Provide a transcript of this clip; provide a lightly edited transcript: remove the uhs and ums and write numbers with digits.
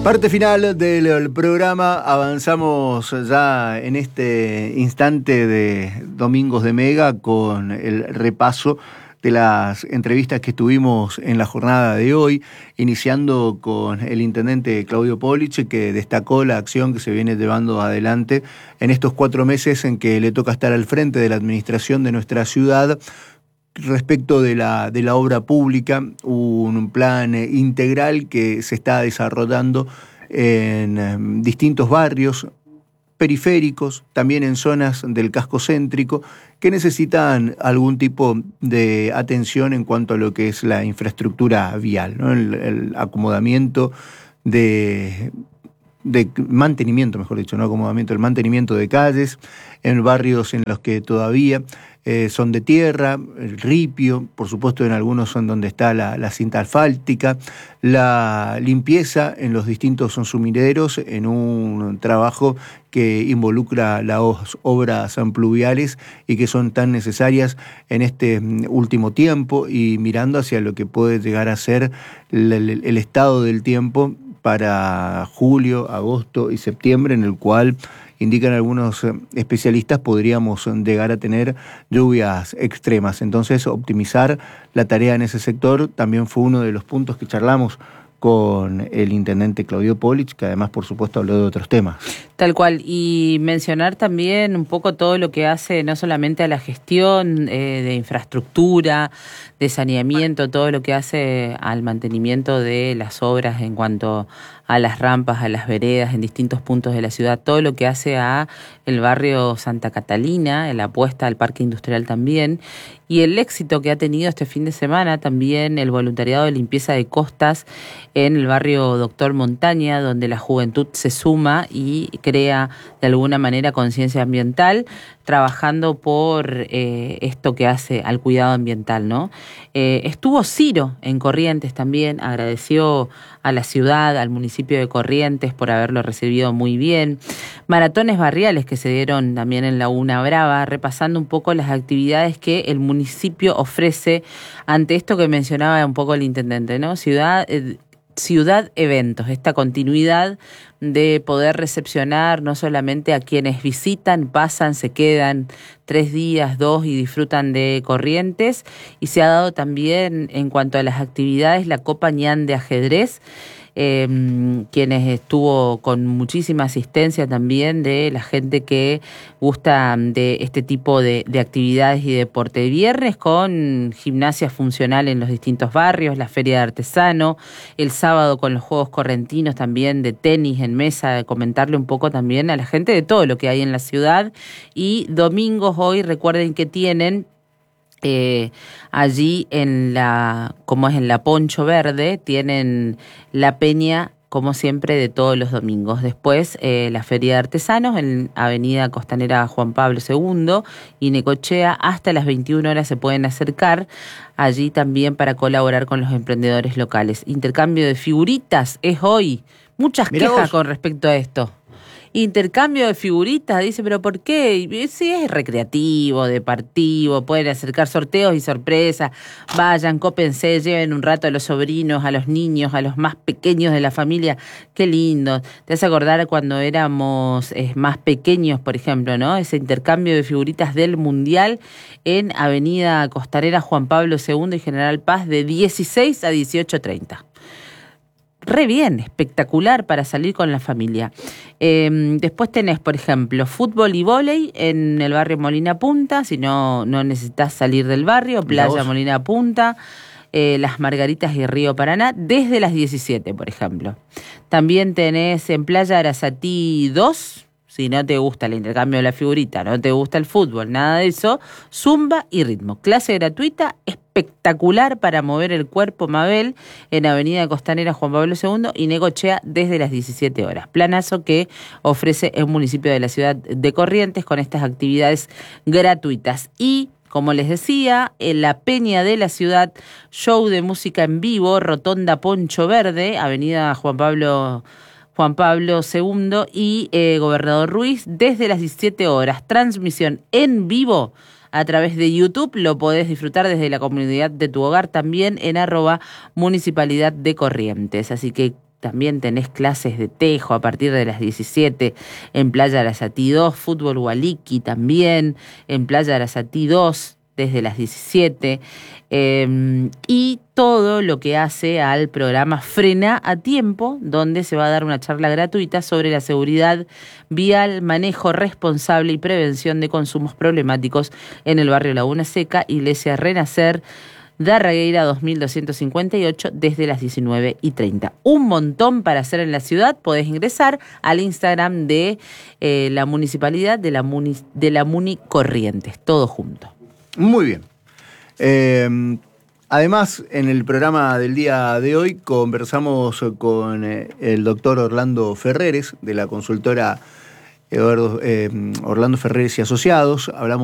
Parte final del programa, avanzamos ya en este instante de Domingos de Mega con el repaso de las entrevistas que tuvimos en la jornada de hoy, iniciando con el intendente Claudio Polich, que destacó la acción que se viene llevando adelante en estos 4 meses en que le toca estar al frente de la administración de nuestra ciudad. Respecto de la obra pública, un plan integral que se está desarrollando en distintos barrios periféricos, también en zonas del casco céntrico, que necesitan algún tipo de atención en cuanto a lo que es la infraestructura vial, ¿no? El acomodamiento de mantenimiento, mejor dicho, no acomodamiento, el mantenimiento de calles en barrios en los que todavía son de tierra, el ripio, por supuesto en algunos son donde está la cinta asfáltica, la limpieza en los distintos sumideros en un trabajo que involucra las obras pluviales y que son tan necesarias en este último tiempo, y mirando hacia lo que puede llegar a ser el estado del tiempo para julio, agosto y septiembre, en el cual indican algunos especialistas podríamos llegar a tener lluvias extremas. Entonces, optimizar la tarea en ese sector también fue uno de los puntos que charlamos con el intendente Claudio Polich, que además, por supuesto, habló de otros temas. Tal cual, y mencionar también un poco todo lo que hace no solamente a la gestión de infraestructura, de saneamiento, todo lo que hace al mantenimiento de las obras en cuanto a las rampas, a las veredas en distintos puntos de la ciudad, todo lo que hace a el barrio Santa Catalina, la apuesta al parque industrial también, y el éxito que ha tenido este fin de semana también el voluntariado de limpieza de costas en el barrio Doctor Montaña, donde la juventud se suma y crea de alguna manera conciencia ambiental, trabajando por esto que hace al cuidado ambiental, ¿no? Estuvo Ciro en Corrientes también, agradeció a la ciudad, al municipio de Corrientes por haberlo recibido muy bien. Maratones barriales que se dieron también en Laguna Brava, repasando un poco las actividades que el municipio ofrece ante esto que mencionaba un poco el intendente, ¿no? Ciudad eventos, esta continuidad de poder recepcionar no solamente a quienes visitan, pasan, se quedan 3 días, 2 y disfrutan de Corrientes, y se ha dado también en cuanto a las actividades la Copa Ñan de ajedrez, quienes estuvo con muchísima asistencia también de la gente que gusta de este tipo de actividades y deporte. Viernes con gimnasia funcional en los distintos barrios, la feria de artesano, el sábado con los juegos correntinos también de tenis en mesa, comentarle un poco también a la gente de todo lo que hay en la ciudad, y domingos hoy recuerden que tienen allí en la Poncho Verde, tienen la peña como siempre de todos los domingos. Después la feria de artesanos en Avenida Costanera Juan Pablo II y Necochea, hasta las 21 horas se pueden acercar allí también para colaborar con los emprendedores locales. Intercambio de figuritas es hoy. Muchas quejas con respecto a esto. Intercambio de figuritas, dice, pero ¿por qué? Sí, es recreativo, deportivo, pueden acercar sorteos y sorpresas, vayan, cópense, lleven un rato a los sobrinos, a los niños, a los más pequeños de la familia, qué lindo. Te hace acordar cuando éramos más pequeños, por ejemplo, ¿no? Ese intercambio de figuritas del Mundial en Avenida Costanera Juan Pablo II y General Paz de 16 a 18:30. Re bien, espectacular para salir con la familia. Después tenés, por ejemplo, fútbol y vóley en el barrio Molina Punta, si no necesitas salir del barrio, Playa Molina Punta, Las Margaritas y Río Paraná, desde las 17, por ejemplo. También tenés en Playa Arasatí 2, si no te gusta el intercambio de la figurita, no te gusta el fútbol, nada de eso, zumba y ritmo. Clase gratuita, espectacular para mover el cuerpo, Mabel, en Avenida Costanera Juan Pablo II y Necochea desde las 17 horas. Planazo que ofrece el municipio de la ciudad de Corrientes con estas actividades gratuitas. Y como les decía, en la Peña de la Ciudad, show de música en vivo, Rotonda Poncho Verde, Avenida Juan Pablo II y Gobernador Ruiz, desde las 17 horas. Transmisión en vivo a través de YouTube, lo podés disfrutar desde la comunidad de tu hogar también en @Municipalidad de Corrientes. Así que también tenés clases de tejo a partir de las 17 en Playa Arasatí 2, fútbol Waliki también en Playa Arasatí 2 desde las 17, y todo lo que hace al programa Frena a Tiempo, donde se va a dar una charla gratuita sobre la seguridad vial, manejo responsable y prevención de consumos problemáticos en el barrio Laguna Seca, Iglesia Renacer, Darregueira 2258, desde las 19:30. Un montón para hacer en la ciudad. Podés ingresar al Instagram de la municipalidad de la Muni Corrientes, todo junto. Muy bien. Además, en el programa del día de hoy conversamos con el doctor Orlando Ferreres, de la consultora Orlando Ferreres y Asociados. Hablamos